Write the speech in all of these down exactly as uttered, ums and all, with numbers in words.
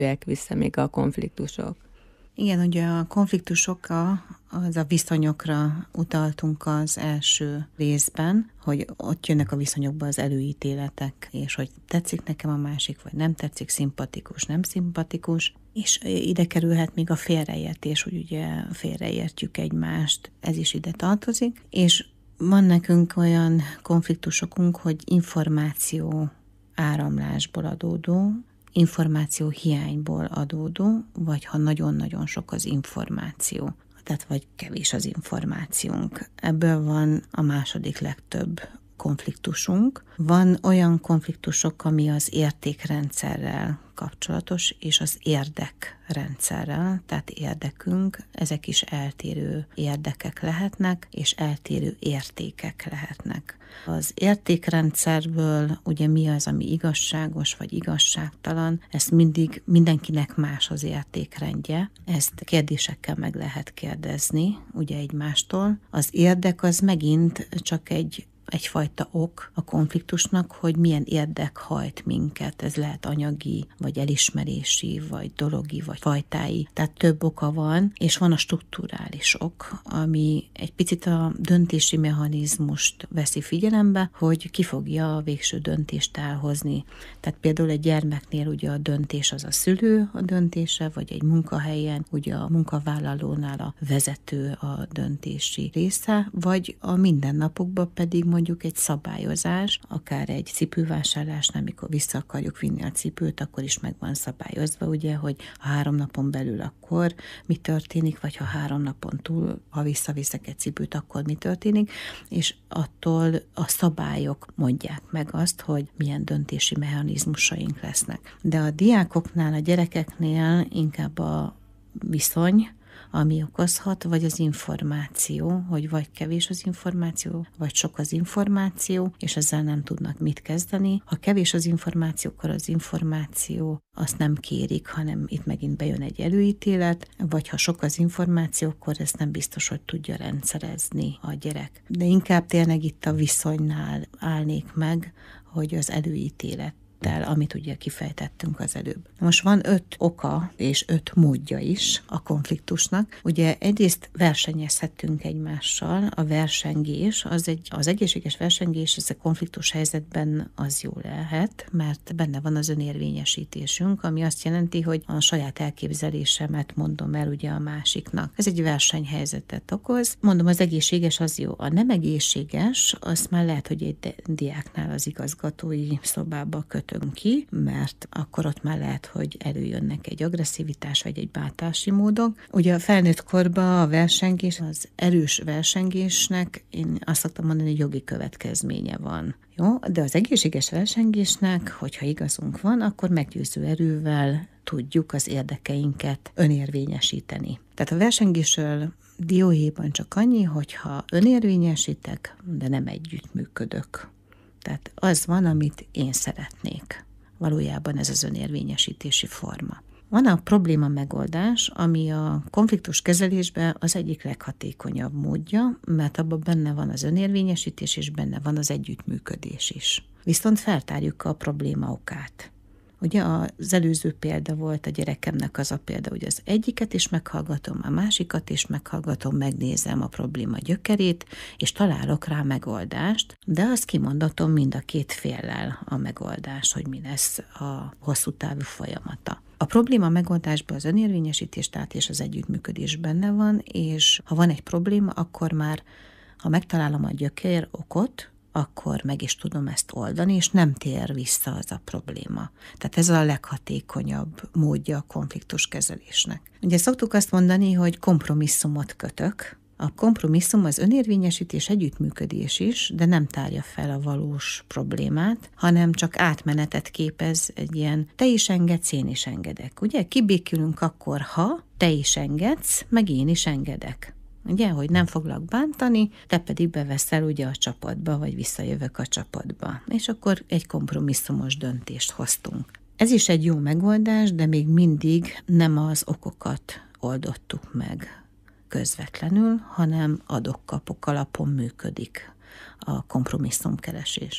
vissza még a konfliktusok. Igen, ugye a konfliktusok, a, az a viszonyokra utaltunk az első részben, hogy ott jönnek a viszonyokba az előítéletek, és hogy tetszik nekem a másik, vagy nem tetszik, szimpatikus, nem szimpatikus, és ide kerülhet még a félreértés, hogy ugye félreértjük egymást, ez is ide tartozik, és van nekünk olyan konfliktusokunk, hogy információ áramlásból adódó, információ hiányból adódó, vagy ha nagyon-nagyon sok az információ, tehát vagy kevés az információnk. Ebből van a második legtöbb konfliktusunk. Van olyan konfliktusok, ami az értékrendszerrel kapcsolatos, és az érdekrendszerrel, tehát érdekünk, ezek is eltérő érdekek lehetnek, és eltérő értékek lehetnek. Az értékrendszerből ugye mi az, ami igazságos vagy igazságtalan, ezt mindig mindenkinek más az értékrendje, ezt kérdésekkel meg lehet kérdezni, ugye egymástól. Az érdek az megint csak egy egyfajta ok a konfliktusnak, hogy milyen érdek hajt minket. Ez lehet anyagi, vagy elismerési, vagy dologi, vagy fajtái. Tehát több oka van, és van a strukturális ok, ami egy picit a döntési mechanizmust veszi figyelembe, hogy ki fogja a végső döntést elhozni. Tehát például egy gyermeknél ugye a döntés az a szülő a döntése, vagy egy munkahelyen ugye a munkavállalónál a vezető a döntési része, vagy a mindennapokban pedig mondjuk egy szabályozás, akár egy cipővásárlásnál, amikor vissza akarjuk vinni a cipőt, akkor is meg van szabályozva, ugye, hogy ha három napon belül akkor mi történik, vagy ha három napon túl, ha visszaviszek egy cipőt, akkor mi történik, és attól a szabályok mondják meg azt, hogy milyen döntési mechanizmusaink lesznek. De a diákoknál, a gyerekeknél inkább a viszony, ami okozhat, vagy az információ, hogy vagy kevés az információ, vagy sok az információ, és ezzel nem tudnak mit kezdeni. Ha kevés az információ, akkor az információ azt nem kérik, hanem itt megint bejön egy előítélet, vagy ha sok az információ, akkor ezt nem biztos, hogy tudja rendszerezni a gyerek. De inkább tényleg itt a viszonynál állnék meg, hogy az előítélet, amit ugye kifejtettünk az előbb. Most van öt oka és öt módja is a konfliktusnak. Ugye egyrészt versenyezhetünk egymással, a versengés, az, egy, az egészséges versengés, ez a konfliktus helyzetben az jó lehet, mert benne van az önérvényesítésünk, ami azt jelenti, hogy a saját elképzelésemet mondom el ugye a másiknak. Ez egy versenyhelyzetet okoz. Mondom, az egészséges az jó. A nem egészséges, azt már lehet, hogy egy diáknál az igazgatói szobába köt ki, mert akkor ott már lehet, hogy előjönnek egy agresszivitás, vagy egy bántási módok. Ugye a felnőtt korban a versengés, az erős versengésnek, én azt szoktam mondani, hogy jogi következménye van. Jó? De az egészséges versengésnek, hogyha igazunk van, akkor meggyőző erővel tudjuk az érdekeinket önérvényesíteni. Tehát a versengésről dióhéjban csak annyi, hogyha önérvényesítek, de nem együttműködök. Tehát az van, amit én szeretnék. Valójában ez az önérvényesítési forma. Van a probléma megoldás, ami a konfliktus kezelésben az egyik leghatékonyabb módja, mert abban benne van az önérvényesítés, és benne van az együttműködés is. Viszont feltárjuk a probléma okát. Ugye az előző példa volt a gyerekemnek az a példa, hogy az egyiket is meghallgatom, a másikat is meghallgatom, megnézem a probléma gyökerét, és találok rá megoldást, de azt kimondatom mind a két féllel a megoldás, hogy mi lesz a hosszú távú folyamata. A probléma megoldásban az önérvényesítés, tehát és az együttműködés benne van, és ha van egy probléma, akkor már, ha megtalálom a gyökér okot, akkor meg is tudom ezt oldani, és nem tér vissza az a probléma. Tehát ez a leghatékonyabb módja a konfliktuskezelésnek. Ugye szoktuk azt mondani, hogy kompromisszumot kötök. A kompromisszum az önérvényesítés, együttműködés is, de nem tárja fel a valós problémát, hanem csak átmenetet képez egy ilyen te is engedsz, én is engedek. Ugye kibékülünk akkor, ha te is engedsz, meg én is engedek. Ugye, hogy nem foglak bántani, te pedig beveszel ugye a csapatba, vagy visszajövök a csapatba. És akkor egy kompromisszumos döntést hoztunk. Ez is egy jó megoldás, de még mindig nem az okokat oldottuk meg közvetlenül, hanem adok-kapok alapon működik a kompromisszumkeresés.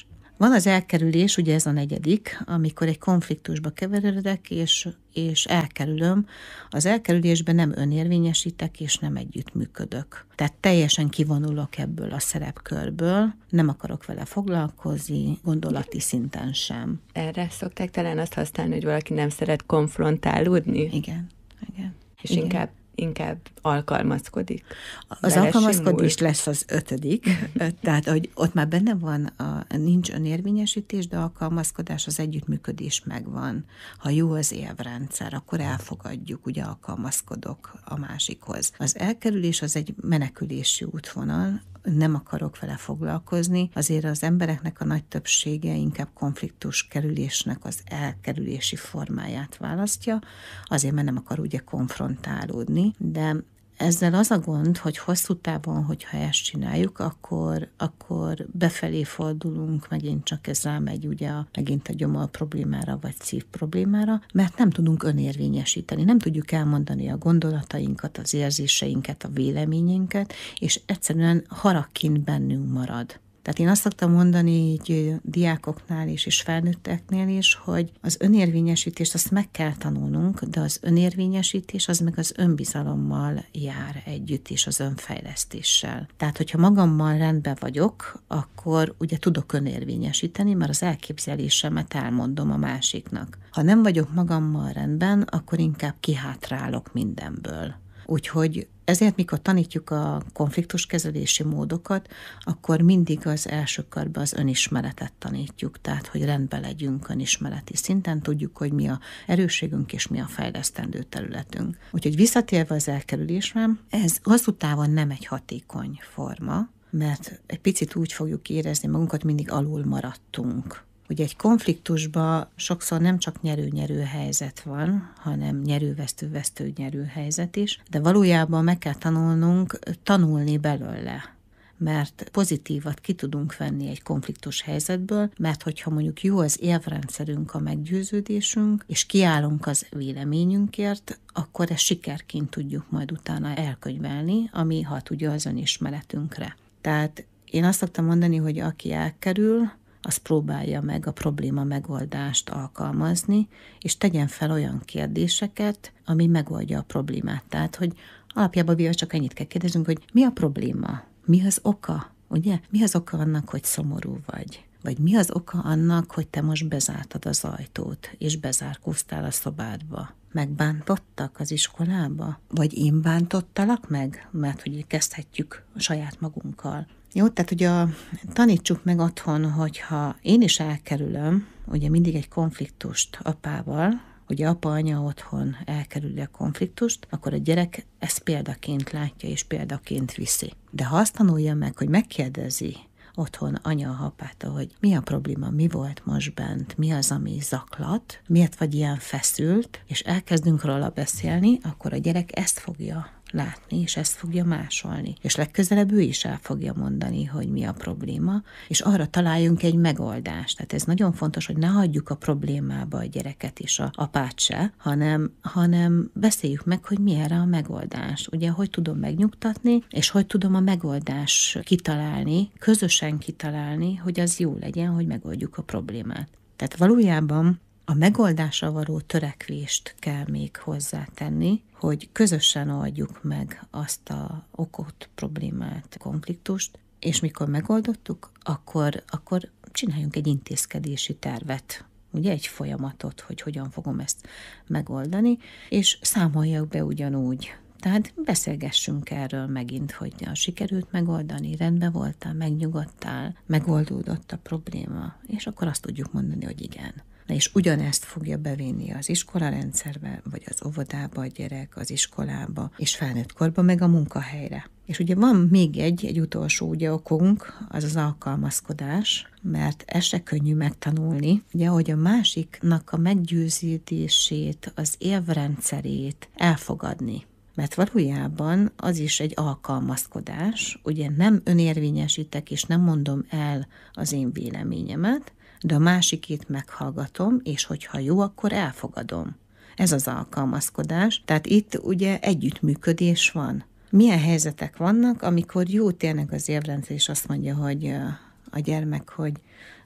Van az elkerülés, ugye ez a negyedik, amikor egy konfliktusba keveredek, és, és elkerülöm. Az elkerülésben nem önérvényesítek, és nem együttműködök. Tehát teljesen kivonulok ebből a szerepkörből, nem akarok vele foglalkozni, gondolati szinten sem. Erre szokták talán azt használni, hogy valaki nem szeret konfrontálódni? Igen, igen. És igen. inkább inkább alkalmazkodik. Az alkalmazkodás lesz az ötödik, tehát hogy ott már benne van, a, nincs önérvényesítés, de alkalmazkodás, az együttműködés megvan. Ha jó az érvrendszer, akkor elfogadjuk, ugye alkalmazkodok a másikhoz. Az elkerülés az egy menekülési útvonal, nem akarok vele foglalkozni, azért az embereknek a nagy többsége inkább konfliktus kerülésnek az elkerülési formáját választja, azért, mert nem akar ugye konfrontálódni, de ezzel az a gond, hogy hosszú távon, hogyha ezt csináljuk, akkor, akkor befelé fordulunk, megint csak ez rámegy ugye a, megint a gyomor problémára, vagy szív problémára, mert nem tudunk önérvényesíteni, nem tudjuk elmondani a gondolatainkat, az érzéseinket, a véleményünket, és egyszerűen haragként bennünk marad. Tehát én azt szoktam mondani így diákoknál is, és felnőtteknél is, hogy az önérvényesítést azt meg kell tanulnunk, de az önérvényesítés az meg az önbizalommal jár együtt, és az önfejlesztéssel. Tehát, hogyha magammal rendben vagyok, akkor ugye tudok önérvényesíteni, mert az elképzelésemet elmondom a másiknak. Ha nem vagyok magammal rendben, akkor inkább kihátrálok mindenből. Úgyhogy ezért, mikor tanítjuk a konfliktuskezelési módokat, akkor mindig az első körben az önismeretet tanítjuk, tehát, hogy rendben legyünk önismereti szinten, tudjuk, hogy mi a erősségünk és mi a fejlesztendő területünk. Úgyhogy visszatérve az elkerülésre, ez hosszú távon nem egy hatékony forma, mert egy picit úgy fogjuk érezni magunkat, mindig alul maradtunk. Ugye egy konfliktusban sokszor nem csak nyerő-nyerő helyzet van, hanem nyerő-vesztő-vesztő-nyerő helyzet is, de valójában meg kell tanulnunk tanulni belőle, mert pozitívat ki tudunk venni egy konfliktus helyzetből, mert hogyha mondjuk jó az érvrendszerünk, a meggyőződésünk, és kiállunk az véleményünkért, akkor ezt sikerként tudjuk majd utána elkönyvelni, ami hat ugye az önismeretünkre. Tehát én azt szoktam mondani, hogy aki elkerül, az próbálja meg a probléma megoldást alkalmazni, és tegyen fel olyan kérdéseket, ami megoldja a problémát. Tehát, hogy alapjában véve csak ennyit kell kérdeznünk, hogy mi a probléma? Mi az oka? Ugye? Mi az oka annak, hogy szomorú vagy? Vagy mi az oka annak, hogy te most bezártad az ajtót, és bezárkóztál a szobádba? Megbántottak az iskolába? Vagy én bántottalak meg? Mert hogy kezdhetjük saját magunkkal. Jó, tehát ugye tanítsuk meg otthon, hogyha én is elkerülöm, ugye mindig egy konfliktust apával, ugye apa-anya otthon elkerüli a konfliktust, akkor a gyerek ezt példaként látja és példaként viszi. De ha azt tanulja meg, hogy megkérdezi otthon anya a apától, hogy mi a probléma, mi volt most bent, mi az, ami zaklat, miért vagy ilyen feszült, és elkezdünk róla beszélni, akkor a gyerek ezt fogja látni, és ezt fogja másolni. És legközelebb ő is el fogja mondani, hogy mi a probléma, és arra találjunk egy megoldást. Tehát ez nagyon fontos, hogy ne hagyjuk a problémába a gyereket és a apát se, hanem, hanem beszéljük meg, hogy mi erre a megoldás. Ugye, hogy tudom megnyugtatni, és hogy tudom a megoldás kitalálni, közösen kitalálni, hogy az jó legyen, hogy megoldjuk a problémát. Tehát valójában a megoldásra való törekvést kell még hozzátenni, hogy közösen oldjuk meg azt a okot, problémát, konfliktust, és mikor megoldottuk, akkor, akkor csináljunk egy intézkedési tervet, ugye egy folyamatot, hogy hogyan fogom ezt megoldani, és számoljak be ugyanúgy. Tehát beszélgessünk erről megint, hogy sikerült megoldani, rendben voltál, megnyugodtál, megoldódott a probléma, és akkor azt tudjuk mondani, hogy igen. És ugyanezt fogja bevinni az iskolarendszerbe, vagy az óvodába a gyerek, az iskolába, és felnőtt korban meg a munkahelyre. És ugye van még egy, egy utolsó ugye okunk, az az alkalmazkodás, mert ez se könnyű megtanulni, ugye, hogy a másiknak a meggyőződését, az érvrendszerét elfogadni. Mert valójában az is egy alkalmazkodás, ugye nem önérvényesítek, és nem mondom el az én véleményemet, de a másikét meghallgatom, és hogyha jó, akkor elfogadom. Ez az alkalmazkodás. Tehát itt ugye együttműködés van. Milyen helyzetek vannak, amikor jó tényleg az érvrendszer, és azt mondja, hogy a gyermek, hogy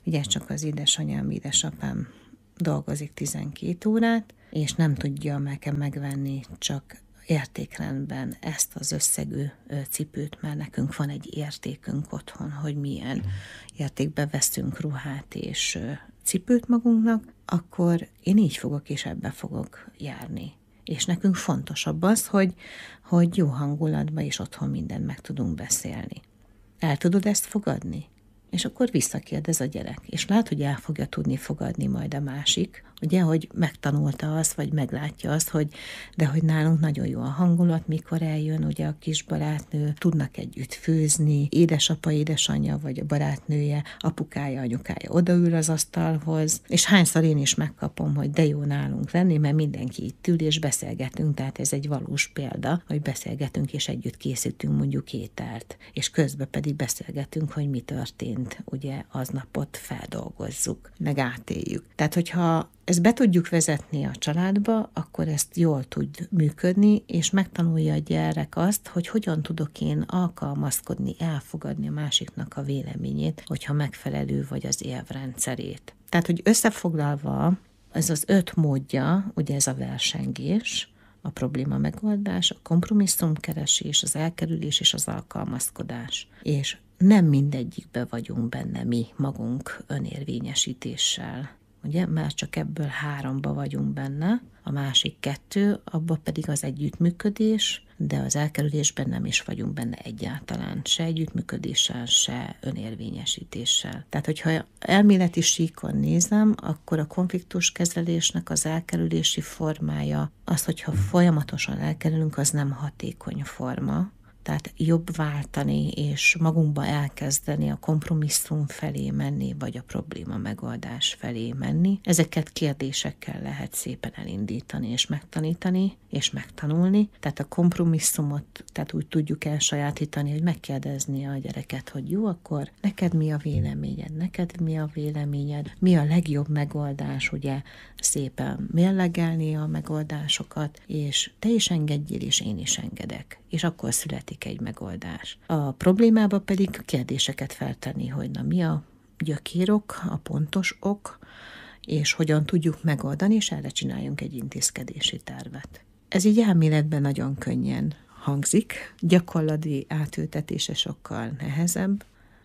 ugye csak az édesanyám, édesapám dolgozik tizenkét órát, és nem tudja nekem megvenni csak értékrendben ezt az összegű cipőt, mert nekünk van egy értékünk otthon, hogy milyen értékbe veszünk ruhát és cipőt magunknak, akkor én így fogok és ebbe fogok járni. És nekünk fontosabb az, hogy, hogy jó hangulatban és otthon mindent meg tudunk beszélni. El tudod ezt fogadni? És akkor visszakérdez a gyerek, és lát, hogy el fogja tudni fogadni majd a másik, ugye, hogy megtanulta azt, vagy meglátja azt, hogy de hogy nálunk nagyon jó a hangulat, mikor eljön ugye a kis barátnő, tudnak együtt főzni, édesapa, édesanyja, vagy a barátnője, apukája, anyukája odaül az asztalhoz, és hányszor én is megkapom, hogy de jó nálunk lenni, mert mindenki itt ül, és beszélgetünk, tehát ez egy valós példa, hogy beszélgetünk, és együtt készítünk mondjuk ételt, és közben pedig beszélgetünk, hogy mi történt, ugye aznapot feldolgozzuk, meg átéljük. Tehát, hogyha ezt be tudjuk vezetni a családba, akkor ezt jól tud működni, és megtanulja a gyerek azt, hogy hogyan tudok én alkalmazkodni, elfogadni a másiknak a véleményét, hogyha megfelelő vagy az érvrendszerét. Tehát, hogy összefoglalva, ez az öt módja, ugye ez a versengés, a probléma megoldás, a kompromisszumkeresés, az elkerülés és az alkalmazkodás. És nem mindegyikbe vagyunk benne mi magunk önérvényesítéssel. Ugye, már csak ebből háromba vagyunk benne, a másik kettő, abban pedig az együttműködés, de az elkerülésben nem is vagyunk benne egyáltalán, se együttműködéssel, se önérvényesítéssel. Tehát, hogyha elméleti síkon nézem, akkor a konfliktuskezelésnek az elkerülési formája az, hogyha folyamatosan elkerülünk, az nem hatékony forma. Tehát jobb váltani és magunkba elkezdeni a kompromisszum felé menni, vagy a probléma megoldás felé menni. Ezeket kérdésekkel lehet szépen elindítani és megtanítani, és megtanulni. Tehát a kompromisszumot, tehát úgy tudjuk elsajátítani, hogy megkérdezni a gyereket, hogy jó, akkor neked mi a véleményed, neked mi a véleményed, mi a legjobb megoldás, ugye szépen mérlegelni a megoldásokat, és te is engedjél, és én is engedek. És akkor születik egy megoldás. A problémába pedig kérdéseket feltenni, hogy na mi a gyökérok, a pontos ok, és hogyan tudjuk megoldani, és erre csináljunk egy intézkedési tervet. Ez így elméletben nagyon könnyen hangzik, gyakorlati átültetése sokkal nehezebb.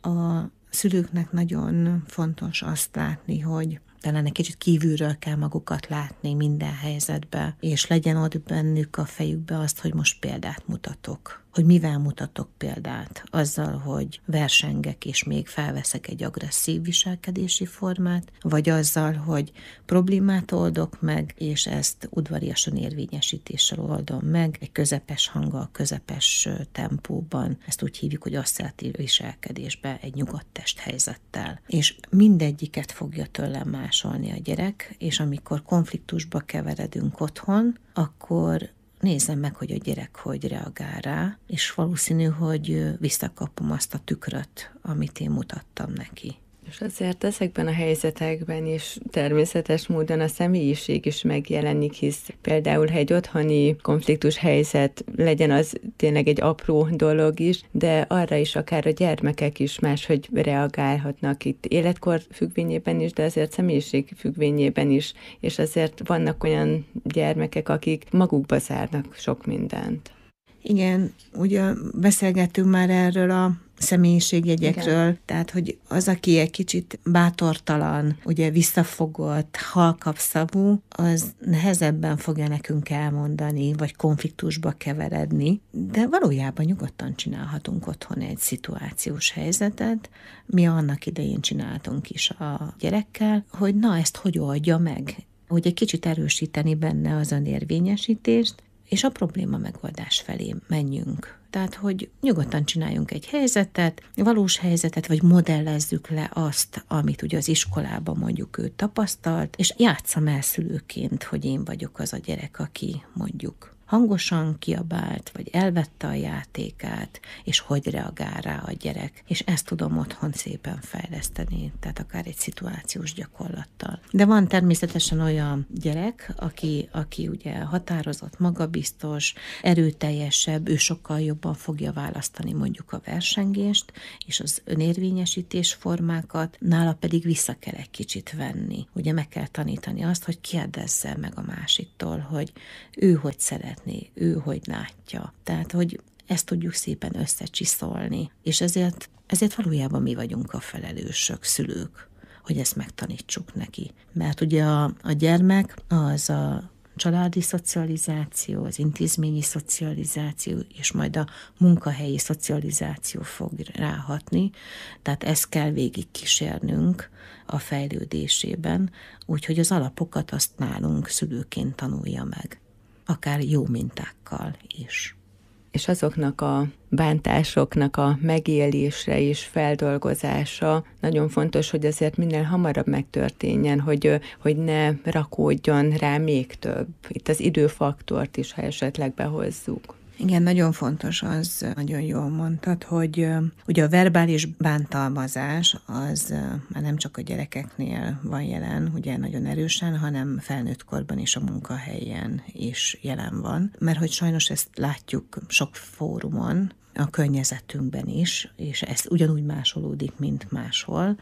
A szülőknek nagyon fontos azt látni, hogy talán egy kicsit kívülről kell magukat látni minden helyzetben, és legyen ott bennük a fejükbe azt, hogy most példát mutatok. Hogy mivel mutatok példát? Azzal, hogy versengek és még felveszek egy agresszív viselkedési formát, vagy azzal, hogy problémát oldok meg, és ezt udvariasan érvényesítéssel oldom meg, egy közepes hanggal, közepes tempóban. Ezt úgy hívjuk, hogy asszertív viselkedésbe, egy nyugodt testhelyzettel. És mindegyiket fogja tőlem másolni a gyerek, és amikor konfliktusba keveredünk otthon, akkor nézzem meg, hogy a gyerek hogy reagál rá, és valószínű, hogy visszakapom azt a tükröt, amit én mutattam neki. És azért ezekben a helyzetekben is természetes módon a személyiség is megjelenik, hisz például, ha egy otthoni konfliktus helyzet legyen, az tényleg egy apró dolog is, de arra is akár a gyermekek is máshogy reagálhatnak itt életkor függvényében is, de azért személyiség függvényében is, és azért vannak olyan gyermekek, akik magukba zárnak sok mindent. Igen, ugye beszélgettünk már erről a személyiségjegyekről, igen. Tehát, hogy az, aki egy kicsit bátortalan, ugye visszafogott, halkabszavú, az nehezebben fogja nekünk elmondani, vagy konfliktusba keveredni, de valójában nyugodtan csinálhatunk otthon egy szituációs helyzetet. Mi annak idején csináltunk is a gyerekkel, hogy na, ezt hogy oldja meg, hogy egy kicsit erősíteni benne az önérvényesítést, és a probléma megoldás felé menjünk. Tehát, hogy nyugodtan csináljunk egy helyzetet, valós helyzetet, vagy modellezzük le azt, amit ugye az iskolában mondjuk ő tapasztalt, és játsszam el szülőként, hogy én vagyok az a gyerek, aki mondjuk hangosan kiabált, vagy elvette a játékát, és hogy reagál rá a gyerek. És ezt tudom otthon szépen fejleszteni, tehát akár egy szituációs gyakorlattal. De van természetesen olyan gyerek, aki, aki ugye határozott, magabiztos, erőteljesebb, ő sokkal jobban fogja választani mondjuk a versengést, és az önérvényesítés formákat, nála pedig vissza kell egy kicsit venni. Ugye meg kell tanítani azt, hogy kérdezze meg a másiktól, hogy ő hogy szeretné, ő hogy látja. Tehát, hogy ezt tudjuk szépen összecsiszolni, és ezért, ezért valójában mi vagyunk a felelősök, szülők, hogy ezt megtanítsuk neki. Mert ugye a, a gyermek az a családi szocializáció, az intézményi szocializáció, és majd a munkahelyi szocializáció fog ráhatni, tehát ezt kell végig kísérnünk a fejlődésében, úgyhogy az alapokat azt nálunk szülőként tanulja meg, akár jó mintákkal is. És azoknak a bántásoknak a megélésre és feldolgozása nagyon fontos, hogy azért minél hamarabb megtörténjen, hogy, hogy ne rakódjon rá még több. Itt az időfaktort is, ha esetleg behozzuk. Igen, nagyon fontos az, nagyon jól mondtad, hogy ugye a verbális bántalmazás az már nem csak a gyerekeknél van jelen, ugye nagyon erősen, hanem felnőtt korban is a munkahelyen is jelen van. Mert hogy sajnos ezt látjuk sok fórumon, a környezetünkben is, és ez ugyanúgy másolódik, mint máshol,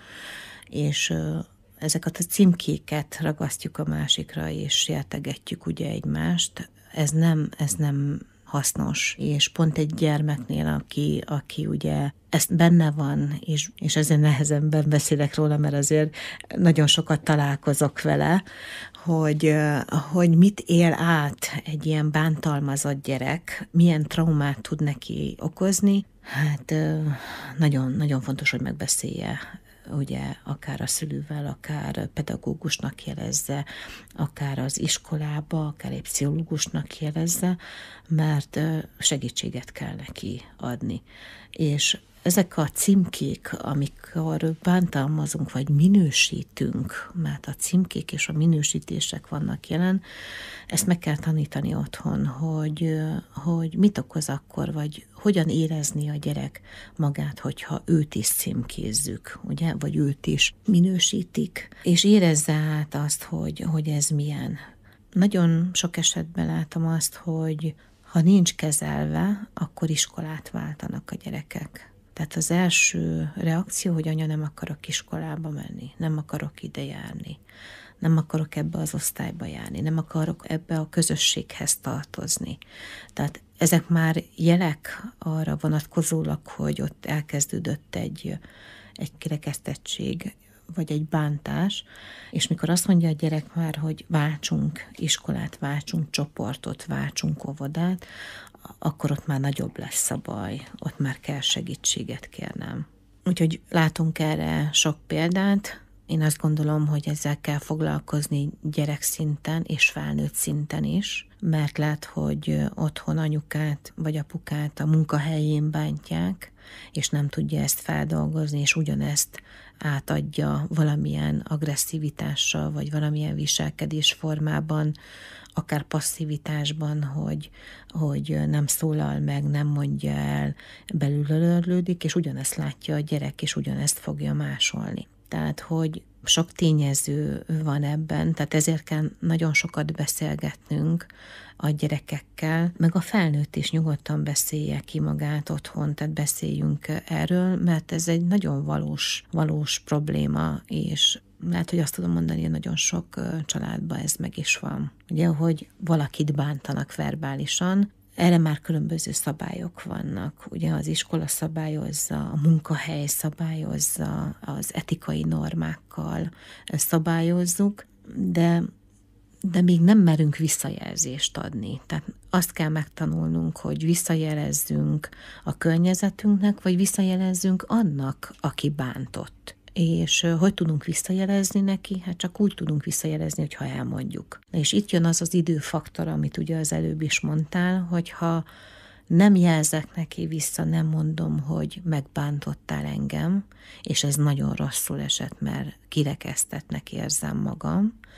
és ezeket a címkéket ragasztjuk a másikra, és sértegetjük ugye egymást. Ez nem, ez nem hasznos, és pont egy gyermeknél, aki, aki ugye ezt benne van, és, és ezért nehezebben beszélek róla, mert azért nagyon sokat találkozok vele, hogy, hogy mit él át egy ilyen bántalmazott gyerek, milyen traumát tud neki okozni. Hát nagyon, nagyon fontos, hogy megbeszélje, ugye akár a szülővel, akár pedagógusnak jelezze, akár az iskolába, akár egy pszichológusnak jelezze, mert segítséget kell neki adni. És ezek a címkék, amikor bántalmazunk, vagy minősítünk, mert a címkék és a minősítések vannak jelen, ezt meg kell tanítani otthon, hogy, hogy mit okoz akkor, vagy hogyan érezni a gyerek magát, hogyha őt is címkézzük, ugye, vagy őt is minősítik, és érezze át azt, hogy, hogy ez milyen. Nagyon sok esetben látom azt, hogy ha nincs kezelve, akkor iskolát váltanak a gyerekek. Tehát az első reakció, hogy anya, nem akarok iskolába menni, nem akarok ide járni, nem akarok ebbe az osztályba járni, nem akarok ebbe a közösséghez tartozni. Tehát ezek már jelek arra vonatkozólag, hogy ott elkezdődött egy, egy kirekesztettség, vagy egy bántás, és mikor azt mondja a gyerek már, hogy váltsunk iskolát, váltsunk csoportot, váltsunk óvodát, akkor ott már nagyobb lesz a baj, ott már kell segítséget kérnem. Úgyhogy látunk erre sok példát. Én azt gondolom, hogy ezzel kell foglalkozni gyerekszinten és felnőtt szinten is, mert lehet, hogy otthon anyukát vagy apukát a munkahelyén bántják, és nem tudja ezt feldolgozni, és ugyanezt átadja valamilyen agresszivitással, vagy valamilyen viselkedés formában, akár passzivitásban, hogy, hogy nem szólal meg, nem mondja el, belül örlődik, és ugyanezt látja a gyerek, és ugyanezt fogja másolni. Tehát, hogy sok tényező van ebben, tehát ezért kell nagyon sokat beszélgetnünk a gyerekekkel, meg a felnőtt is nyugodtan beszélje ki magát otthon, tehát beszéljünk erről, mert ez egy nagyon valós, valós probléma, és lehet, hogy azt tudom mondani, hogy nagyon sok családban ez meg is van. Ugye, hogy valakit bántanak verbálisan, erre már különböző szabályok vannak. Ugye az iskola szabályozza, a munkahely szabályozza, az etikai normákkal szabályozzuk, de, de még nem merünk visszajelzést adni. Tehát azt kell megtanulnunk, hogy visszajelezzünk a környezetünknek, vagy visszajelezzünk annak, aki bántott. És hogy tudunk visszajelezni neki? Hát csak úgy tudunk visszajelezni, hogyha elmondjuk. És itt jön az az időfaktor, amit ugye az előbb is mondtál, hogyha nem jelzek neki vissza, nem mondom, hogy megbántottál engem, és ez nagyon rosszul esett, mert kirekesztettnek érzem magam,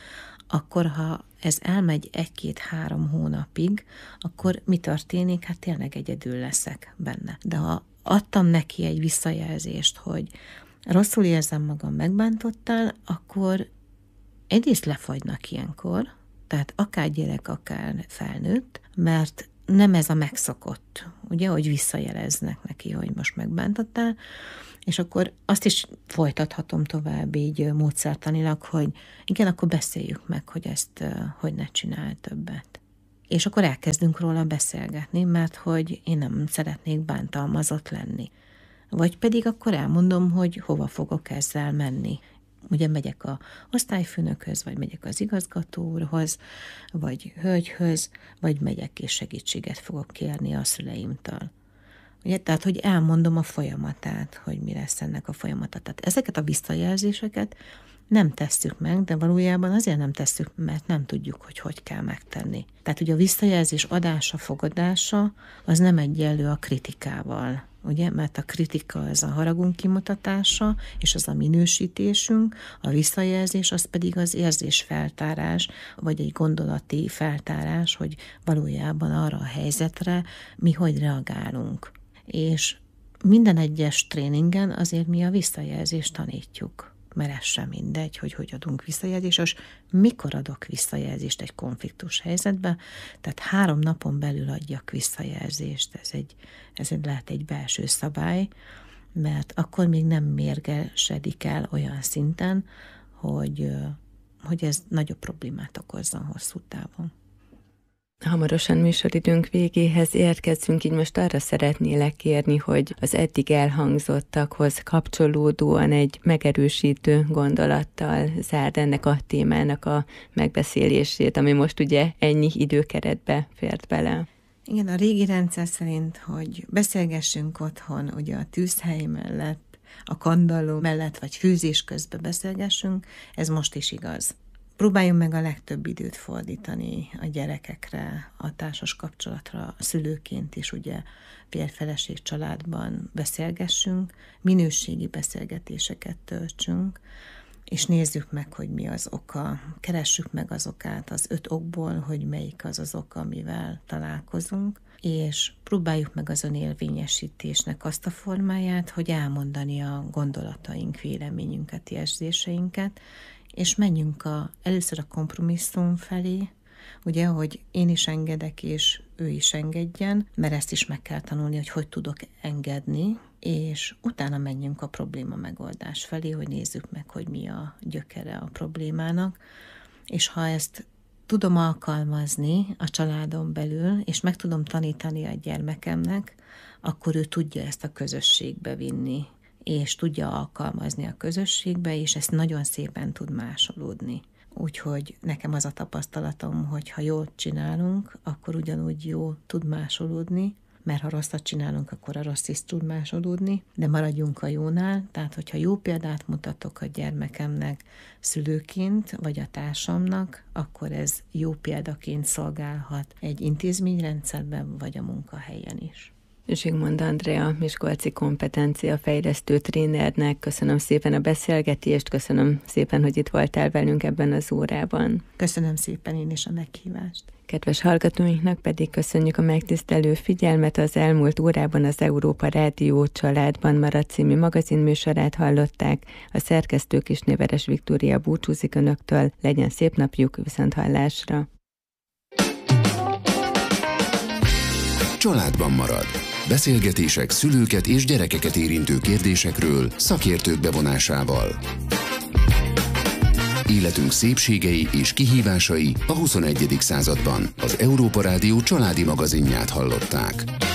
akkor ha ez elmegy egy-két-három hónapig, akkor mi történik? Hát tényleg egyedül leszek benne. De ha adtam neki egy visszajelzést, hogy rosszul érzem magam, megbántottál, akkor egyrészt lefagynak ilyenkor, tehát akár gyerek, akár felnőtt, mert nem ez a megszokott, ugye, hogy visszajeleznek neki, hogy most megbántottál, és akkor azt is folytathatom tovább így módszertanilag, hogy igen, akkor beszéljük meg, hogy ezt hogy ne csinálj többet. És akkor elkezdünk róla beszélgetni, mert hogy én nem szeretnék bántalmazott lenni. Vagy pedig akkor elmondom, hogy hova fogok ezzel menni. Ugye megyek a osztályfőnökhöz, vagy megyek az igazgatóhoz, vagy hölgyhöz, vagy megyek és segítséget fogok kérni a szüleimtől. Ugye, tehát, hogy elmondom a folyamatát, hogy mi lesz ennek a folyamata. Tehát ezeket a visszajelzéseket nem tesszük meg, de valójában azért nem tesszük, mert nem tudjuk, hogy hogy kell megtenni. Tehát ugye a visszajelzés adása, fogadása az nem egyenlő a kritikával, ugye? Mert a kritika az a haragunk kimutatása, és az a minősítésünk, a visszajelzés az pedig az érzésfeltárás, vagy egy gondolati feltárás, hogy valójában arra a helyzetre mi hogy reagálunk. És minden egyes tréningen azért mi a visszajelzést tanítjuk. Mert ez sem mindegy, hogy hogy adunk visszajelzést, és mikor adok visszajelzést egy konfliktus helyzetbe, tehát három napon belül adjak visszajelzést, ez, egy, ez egy, lehet egy belső szabály, mert akkor még nem mérgesedik el olyan szinten, hogy, hogy ez nagyobb problémát okozzon hosszú távon. Hamarosan műsoridőnk végéhez érkezünk, így most arra szeretnélek kérni, hogy az eddig elhangzottakhoz kapcsolódóan egy megerősítő gondolattal zárd ennek a témának a megbeszélését, ami most ugye ennyi időkeretbe fért bele. Igen, a régi rendszer szerint, hogy beszélgessünk otthon, ugye a tűzhely mellett, a kandalló mellett, vagy főzés közben beszélgessünk, ez most is igaz. Próbáljunk meg a legtöbb időt fordítani a gyerekekre, a társas kapcsolatra, szülőként is ugye férj-feleség családban beszélgessünk, minőségi beszélgetéseket töltsünk, és nézzük meg, hogy mi az oka. Keressük meg az okát az öt okból, hogy melyik az az oka, amivel találkozunk, és próbáljuk meg az önérvényesítésnek azt a formáját, hogy elmondani a gondolataink, véleményünket, érzéseinket, és menjünk a, először a kompromisszum felé, ugye, hogy én is engedek, és ő is engedjen, mert ezt is meg kell tanulni, hogy hogy tudok engedni, és utána menjünk a probléma megoldás felé, hogy nézzük meg, hogy mi a gyökere a problémának, és ha ezt tudom alkalmazni a családon belül, és meg tudom tanítani a gyermekemnek, akkor ő tudja ezt a közösségbe vinni, és tudja alkalmazni a közösségbe, és ezt nagyon szépen tud másolódni. Úgyhogy nekem az a tapasztalatom, hogy ha jól csinálunk, akkor ugyanúgy jó tud másolódni, mert ha rosszat csinálunk, akkor a rossz is tud másolódni, de maradjunk a jónál, tehát hogyha jó példát mutatok a gyermekemnek szülőként, vagy a társamnak, akkor ez jó példaként szolgálhat egy intézményrendszerben, vagy a munkahelyen is. Zsigmond Andrea, miskolci kompetenciafejlesztő trénernek köszönöm szépen a beszélgetést, köszönöm szépen, hogy itt voltál velünk ebben az órában. Köszönöm szépen én is a meghívást. Kedves hallgatóinknak pedig köszönjük a megtisztelő figyelmet. Az elmúlt órában az Európa Rádió Családban maradt című magazinműsorát hallották. A szerkesztő Kisnéveres Viktória búcsúzik önöktől. Legyen szép napjuk, viszonthallásra. Családban marad. Beszélgetések szülőket és gyerekeket érintő kérdésekről szakértők bevonásával. Életünk szépségei és kihívásai a huszonegyedik században. Az Európa Rádió családi magazinját hallották.